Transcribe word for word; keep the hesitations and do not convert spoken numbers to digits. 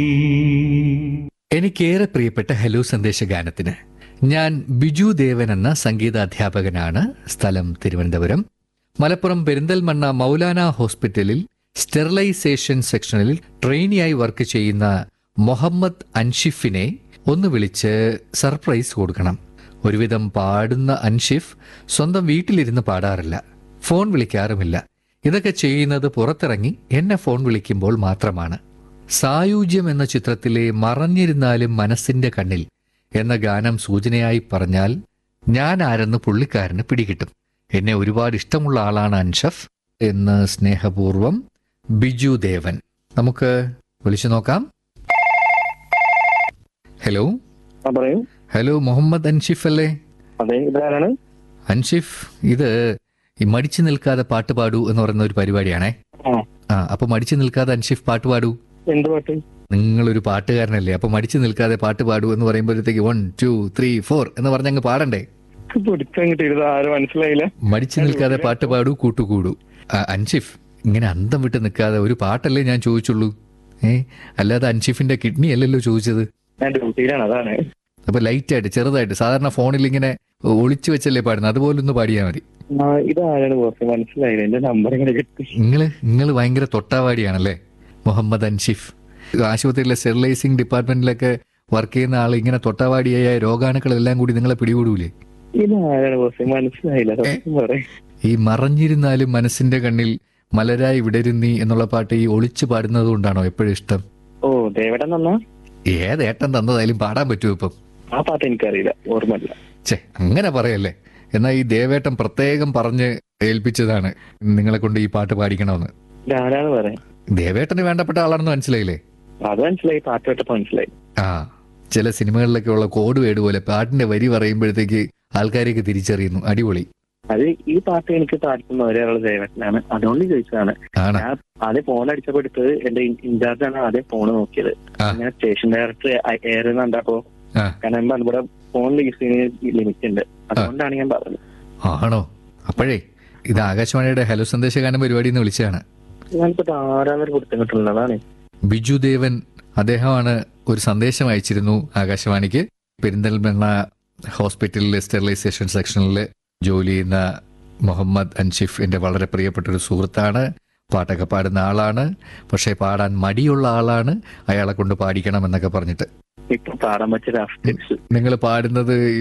എനിക്കേറെ പ്രിയപ്പെട്ട ഹലോ സന്ദേശ ഗാനത്തിന് ഞാൻ ബിജു ദേവൻ എന്ന സംഗീതാധ്യാപകനാണ്. സ്ഥലം തിരുവനന്തപുരം. മലപ്പുറം പെരിന്തൽമണ്ണ മൗലാന ഹോസ്പിറ്റലിൽ സ്റ്റെറിലൈസേഷൻ സെക്ഷനിൽ ട്രെയിനിയായി വർക്ക് ചെയ്യുന്ന മുഹമ്മദ് അൻഷിഫിനെ ഒന്ന് വിളിച്ച് സർപ്രൈസ് കൊടുക്കണം. ഒരുവിധം പാടുന്ന അൻഷിഫ് സ്വന്തം വീട്ടിലിരുന്ന് പാടാറില്ല, ഫോൺ വിളിക്കാറുമില്ല. ഇതൊക്കെ ചെയ്യുന്നത് പുറത്തിറങ്ങി എന്നെ ഫോൺ വിളിക്കുമ്പോൾ മാത്രമാണ്. സായൂജ്യം എന്ന ചിത്രത്തിലെ മറഞ്ഞിരുന്നാലും മനസ്സിന്റെ കണ്ണിൽ എന്ന ഗാനം സൂചനയായി പറഞ്ഞാൽ ഞാൻ ആരെന്ന് പുള്ളിക്കാരന് പിടികിട്ടും. എന്നെ ഒരുപാട് ഇഷ്ടമുള്ള ആളാണ് അൻഷഫ് എന്ന് സ്നേഹപൂർവം ബിജു ദേവൻ. നമുക്ക് വിളിച്ചു നോക്കാം. ഹലോ പറയൂ. ഹലോ, മുഹമ്മദ് അൻഷിഫ് അല്ലേ? അതെ, ഇതാരാണ്? അൻഷിഫ്, ഇത് ഈ മടിച്ചു നിൽക്കാതെ പാട്ട് പാടൂ എന്ന് പറയുന്ന ഒരു പരിപാടിയാണേ. ആ അപ്പൊ മടിച്ചു നിൽക്കാതെ അൻഷിഫ് പാട്ട് പാടൂ. എന്ത് പാട്ട്? നിങ്ങളൊരു പാട്ടുകാരനല്ലേ, അപ്പൊ മടിച്ചു നിൽക്കാതെ പാട്ട് പാടൂ എന്ന് പറയുമ്പോഴത്തേക്ക് വൺ ടു ത്രീ ഫോർ എന്ന് പറഞ്ഞങ്ങ് പാടണ്ടേ? ആരും മനസ്സിലായില്ല. മടിച്ചു നിൽക്കാതെ പാട്ട് പാടൂ, കൂട്ടുകൂടൂ. അൻഷിഫ്, ഇങ്ങനെ അന്തം വിട്ട് നിൽക്കാതെ ഒരു പാട്ടല്ലേ ഞാൻ ചോദിച്ചുള്ളൂ. ഏ അല്ലാതെ അൻഷിഫിന്റെ കിഡ്നി അല്ലല്ലോ ചോദിച്ചത്. ഞാൻ ഡ്യൂട്ടിയിലാണ്, അതാണ്. അപ്പൊ ലൈറ്റ് ആയിട്ട് ചെറുതായിട്ട് സാധാരണ ഫോണിൽ ഇങ്ങനെ ഒളിച്ചു വെച്ചല്ലേ പാടുന്നത്, അതുപോലെ ഒന്ന് പാടിയാൽ മതി. ഇതാരാണ് മനസ്സിലായില്ല. എന്റെ നമ്പർ ഇങ്ങനെ കിട്ടി. നിങ്ങള് നിങ്ങള് ഭയങ്കര തൊട്ടാവാടിയാണല്ലേ മുഹമ്മദ് അൻഷിഫ്. ആശുപത്രിയിലെ സ്റ്റെറിലൈസിംഗ് ഡിപ്പാർട്ട്മെന്റിലൊക്കെ വർക്ക് ചെയ്യുന്ന ആൾ ഇങ്ങനെ തൊട്ടാവാടിയായ രോഗാണുക്കളെല്ലാം കൂടി നിങ്ങളെ പിടികൂടൂലേ? ഇതാരാണ് മനസ്സിലായില്ല. ഈ മറഞ്ഞിരുന്നാലും മനസ്സിന്റെ കണ്ണിൽ മലരായി വിടരുന്നി എന്നുള്ള പാട്ട് ഈ ഒളിച്ചു പാടുന്നത് കൊണ്ടാണോ എപ്പോഴും ഇഷ്ടം? ഓ, ദേവേട്ടൻ തന്നാ? ഏതേട്ടൻ തന്നതായാലും പാടാൻ പറ്റുമോ ഇപ്പം? ആ പാട്ട് എനിക്കറിയില്ല, ഓർമ്മയില്ല. ചേ, അങ്ങനെ പറയല്ലേ. എന്നാൽ ഈ ദേവേട്ടൻ പ്രത്യേകം പറഞ്ഞ് ഏൽപ്പിച്ചതാണ് നിങ്ങളെ കൊണ്ട് ഈ പാട്ട് പാടിക്കണമെന്ന്. ആരാന്ന് പറയാം. ദേവേട്ടന് വേണ്ടപ്പെട്ട ആളാണെന്ന് മനസ്സിലായില്ലേ? അത് മനസ്സിലായി, പാട്ട് കേട്ടപ്പോ മനസ്സിലായി. ആ ചില സിനിമകളിലൊക്കെ ഉള്ള കോഡ് വേർഡ് പോലെ പാട്ടിന്റെ വരി പറയുമ്പോഴത്തേക്ക് ആൾക്കാരെയൊക്കെ തിരിച്ചറിയുന്നു. അടിപൊളി. അത് ഈ പാട്ട് എനിക്ക് താല്പര്യം ഒരാള് ദേവേട്ടനാണ്, അതുകൊണ്ട് ചോദിച്ചതാണ്. ഞാൻ ആദ്യം ഫോൺ അടിച്ചപ്പോ എടുത്തത് എന്റെ ഇൻചാർജാണ് ആദ്യം ഫോണ് നോക്കിയത്. അങ്ങനെ സ്റ്റേഷൻ ഡയറക്ടർ ഏറുന്ന കണ്ടപ്പോ, കാരണം ഇവിടെ ഫോൺ യൂസിന് ലിമിറ്റ് ഉണ്ട്, അതുകൊണ്ടാണ് ഞാൻ പറഞ്ഞത്. ആണോ? അപ്പോഴേ ഇത് ആകാശവാണിയുടെ ഹലോ സന്ദേശഗാനം പരിപാടി എന്ന് വിളിച്ചതാണ്. ഞാനിപ്പോ ആരാന്നൊരു കൊടുത്തിട്ടുള്ളതാണ്. ബിജു ദേവൻ അദ്ദേഹമാണ് ഒരു സന്ദേശം അയച്ചിരുന്നു ആകാശവാണിക്ക്. പെരിന്തൽമണ്ണ ഹോസ്പിറ്റലിലെ സ്റ്റെറിലൈസേഷൻ സെക്ഷനിൽ ജോലി ചെയ്യുന്ന മുഹമ്മദ് അൻഷിഫ് എൻ്റെ വളരെ പ്രിയപ്പെട്ട ഒരു സുഹൃത്താണ്. പാട്ടൊക്കെ പാടുന്ന ആളാണ്, പക്ഷേ പാടാൻ മടിയുള്ള ആളാണ്. അയാളെ കൊണ്ട് പാടിക്കണം എന്നൊക്കെ പറഞ്ഞിട്ട് ഇപ്പൊ പാടാൻ പറ്റിയ നിങ്ങൾ പാടുന്നത്